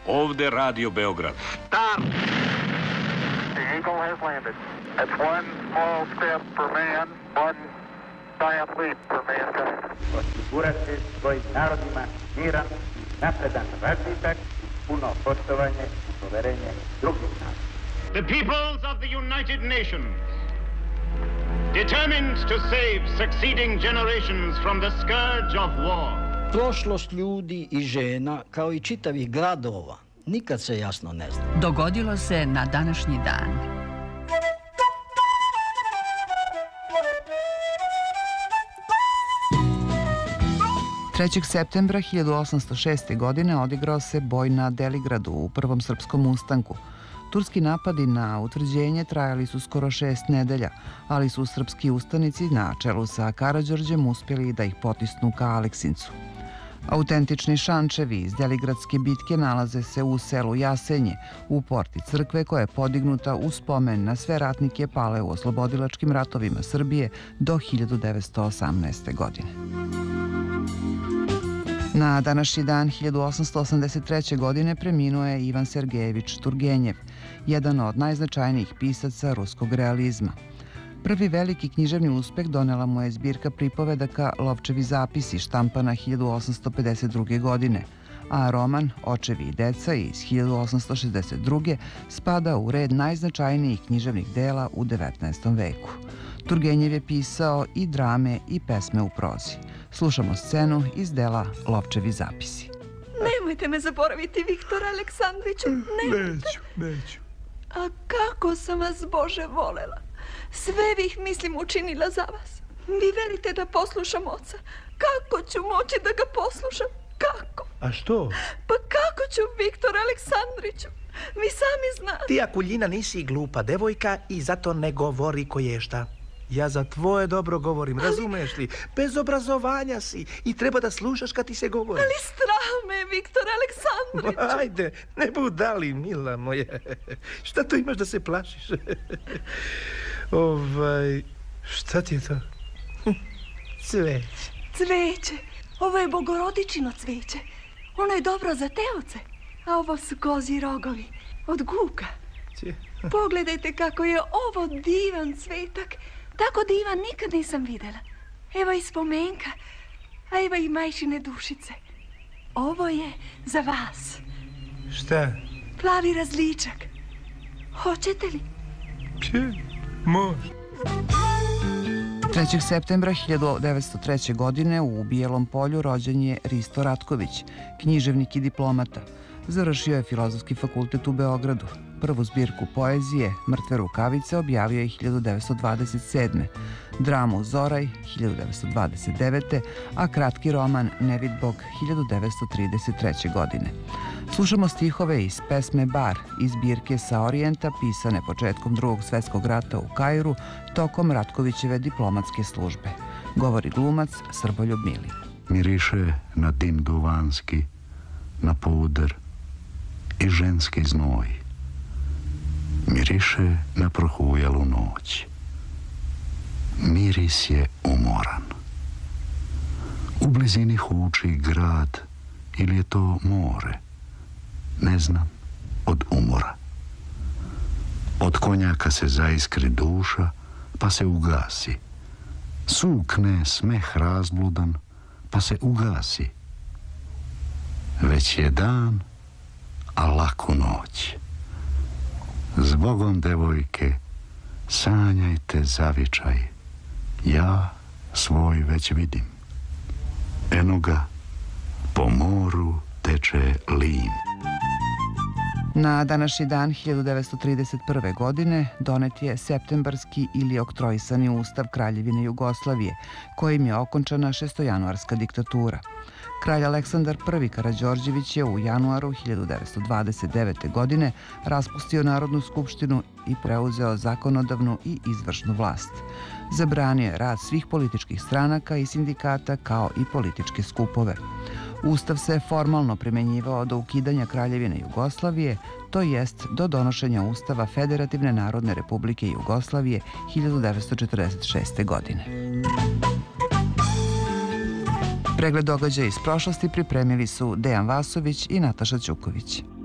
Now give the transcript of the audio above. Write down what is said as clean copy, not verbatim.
Ovde Radio Beograd. Start! The Eagle has landed. That's one small step for man, one giant leap for mankind. Osigurati svojim narodima miran, napredan razvitak, puno poštovanje i poverenje drugih naroda. The peoples of the United Nations, determined to save succeeding generations from the scourge of war. Prošlost ljudi i žena, kao i čitavih gradova, nikad se jasno ne zna. Dogodilo se na današnji dan. Trećeg septembra 1806. godine odigrao se boj na Deligradu u Prvom srpskom ustanku. Turski napadi na utvrđenje trajali su skoro 6 nedelja, ali su srpski ustanici na čelu sa Karađorđem uspjeli da ih potisnu ka Aleksincu. Autentični šančevi iz Deligradske bitke nalaze se u selu Jasenje, u porti crkve koja je podignuta u spomen na sve ratnike pale u oslobodilačkim ratovima Srbije do 1918. godine. Na današnji dan 1883. godine preminuo je Ivan Sergejevič Turgenjev, jedan od najznačajnijih pisaca ruskog realizma. Prvi veliki književni uspeh donela mu je zbirka pripovedaka Lovčevi zapisi, štampana 1852. godine, a roman Očevi i deca iz 1862. spada u red najznačajnijih književnih dela u 19. veku. Turgenjev je pisao i drame i pesme u prozi. Slušamo scenu iz dela Lovčevi zapisi. Nemojte me zaboraviti, Viktor Aleksandriću, nemojte. Neću. A kako sam vas, Bože, volela. Sve bih, mislim, učinila za vas. Vi velite da poslušam oca. Kako ću moći da ga poslušam? Kako? A što? Pa kako ću, Viktor Aleksandriću? Vi sami znate. Ti, Akuljina, nisi glupa devojka i zato ne govori koješta. Ja za tvoje dobro govorim, razumeš li? Bez obrazovanja si i treba da slušaš kad ti se govori. Ali strah me, Viktor Aleksandriću. Ajde, ne budali, mila moja. Šta tu imaš da se plašiš? Šta ti je to? Cveće. Cveće. Ovo je bogorodičino cveće. Ono je dobro za teoce. A ovo su kozji rogovi od guka. Pogledajte kako je ovo divan cvetak. Tako divan nikad nisam videla. Evo i spomenka, a evo i majčine dušice. Ovo je za vas. Šta? Plavi različak. Hoćete li? Može. 3. septembra 1903. godine u Bijelom Polju rođen je Risto Ratković, književnik i diplomata. Završio je Filozofski fakultet u Beogradu. Prvu zbirku poezije, Mrtve rukavice, objavio je 1927. Dramu Zoraj 1929. a kratki roman Nevidbog 1933. godine. Slušamo stihove iz pesme Bar iz zbirke Sa Orijenta, pisane početkom Drugog svjetskog rata u Kairu tokom Ratkovićeve diplomatske službe. Govori glumac Srboljub Mili. Miriše na dim duvanski, na puder i ženski znoj. Miriše na prohujalu noć. Miris je umoran. U blizini huči grad ili je to more. Ne znam, od umora. Od konjaka se zaiskri duša, pa se ugasi. Sukne smeh razbludan, pa se ugasi. Već je dan, a laku noć. Zbogom, devojke, sanjajte zavičaj. Ja svoj već vidim. Eno ga, po moru teče lim. Na današnji dan 1931. godine donet je septembarski ili oktroisani ustav Kraljevine Jugoslavije, kojim je okončana šestojanuarska diktatura. Kralj Aleksandar I. Karađorđević je u januaru 1929. godine raspustio Narodnu skupštinu i preuzeo zakonodavnu i izvršnu vlast. Zabranio je rad svih političkih stranaka i sindikata kao i političke skupove. Ustav se formalno primenjivao do ukidanja Kraljevine Jugoslavije, to jest do donošenja Ustava Federativne Narodne Republike Jugoslavije 1946. godine. Pregled događaja iz prošlosti pripremili su Dejan Vasović i Nataša Ćuković.